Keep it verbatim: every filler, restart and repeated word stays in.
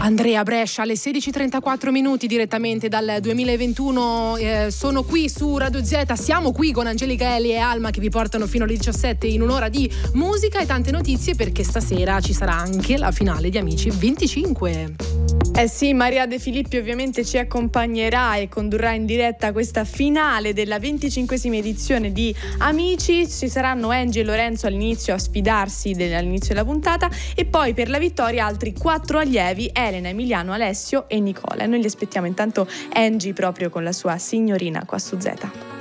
Andrea Brescia alle sedici e trentaquattro minuti direttamente dal duemilaventuno. Eh, sono qui su Radio Z, siamo qui con Angelica Eli e Alma che vi portano fino alle diciassette in un'ora di musica e tante notizie, perché stasera ci sarà anche la finale di Amici venticinque. Eh sì, Maria De Filippi ovviamente ci accompagnerà e condurrà in diretta questa finale della venticinquesima edizione di Amici. Ci saranno Angie e Lorenzo all'inizio a sfidarsi all'inizio della puntata e poi per la vittoria altri quattro allievi, Elena, Emiliano, Alessio e Nicola. E noi li aspettiamo intanto Angie proprio con la sua signorina qua su Z.